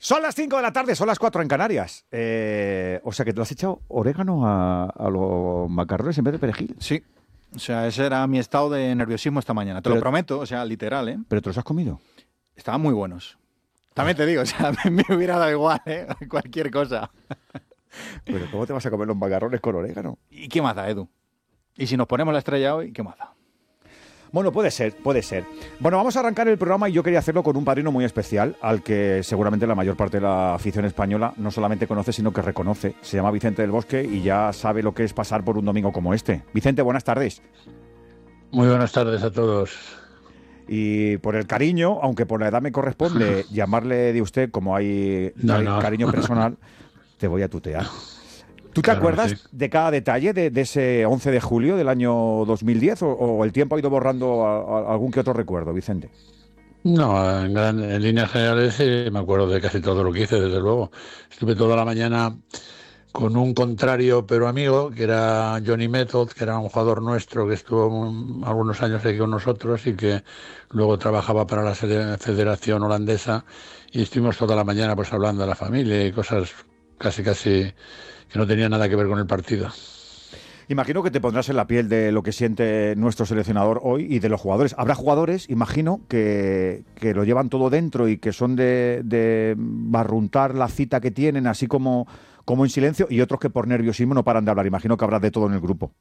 Son las 5 de la tarde, son las 4 en Canarias. O sea que te lo has echado orégano a los macarrones en vez de perejil. Sí, o sea, ese era mi estado de nerviosismo esta mañana. Te lo Pero- prometo, o sea, literal, ¿eh? ¿Pero te los has comido? Estaban muy buenos. También te digo, o sea, me hubiera dado igual, ¿eh? Cualquier cosa. ¿Pero cómo te vas a comer los macarrones con orégano? ¿Y qué más da, Edu? Y si nos ponemos la estrella hoy, ¿qué más da? Bueno, puede ser, puede ser. Bueno, vamos a arrancar el programa y yo quería hacerlo con un padrino muy especial, al que seguramente la mayor parte de la afición española no solamente conoce, sino que reconoce. Se llama Vicente del Bosque y ya sabe lo que es pasar por un domingo como este. Vicente, buenas tardes. Muy buenas tardes a todos. Y por el cariño, aunque por la edad me corresponde llamarle de usted, como hay No. cariño personal, te voy a tutear. ¿Tú te Claro, acuerdas sí. de cada detalle de ese 11 de julio del año 2010 o el tiempo ha ido borrando algún que otro recuerdo, Vicente? No, en líneas generales me acuerdo de casi todo lo que hice, desde luego. Estuve toda la mañana con un contrario pero amigo, que era Johnny Method, que era un jugador nuestro que estuvo algunos años aquí con nosotros y que luego trabajaba para la Federación Holandesa, y estuvimos toda la mañana pues hablando de la familia y cosas casi que no tenían nada que ver con el partido. Imagino que te pondrás en la piel de lo que siente nuestro seleccionador hoy y de los jugadores. Habrá jugadores, imagino, que lo llevan todo dentro y que son de barruntar la cita que tienen, así como en silencio, y otros que por nerviosismo no paran de hablar. Imagino que habrá de todo en el grupo.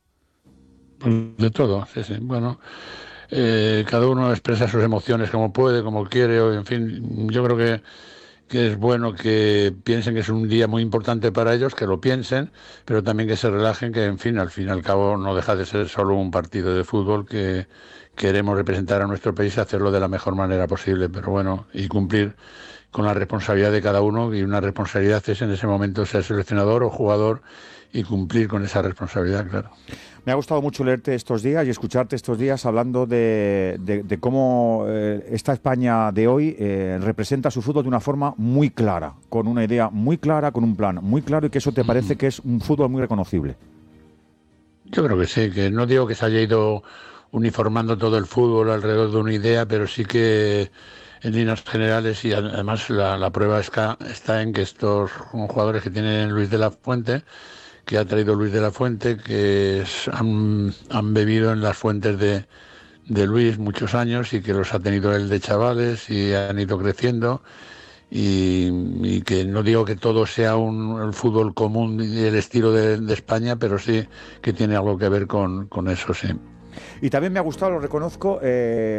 De todo, sí, sí. Bueno, cada uno expresa sus emociones como puede, como quiere, o en fin, yo creo que es bueno que piensen que es un día muy importante para ellos, que lo piensen, pero también que se relajen, que en fin y al cabo no deja de ser solo un partido de fútbol que queremos representar a nuestro país y hacerlo de la mejor manera posible, pero bueno, y cumplir con la responsabilidad de cada uno, y una responsabilidad es en ese momento ser seleccionador o jugador y cumplir con esa responsabilidad, claro. Me ha gustado mucho leerte estos días y escucharte estos días hablando de cómo esta España de hoy representa su fútbol de una forma muy clara, con una idea muy clara, con un plan muy claro, y que eso te parece que es un fútbol muy reconocible. Yo creo que sí, que no digo que se haya ido uniformando todo el fútbol alrededor de una idea, pero sí que en líneas generales, y además la prueba está en que estos jugadores que tienen Luis de la Fuente, que ha traído Luis de la Fuente, han bebido en las fuentes de Luis muchos años y que los ha tenido él de chavales y han ido creciendo. Y que no digo que todo sea el fútbol común y el estilo de España, pero sí que tiene algo que ver con eso, sí. Y también me ha gustado, lo reconozco,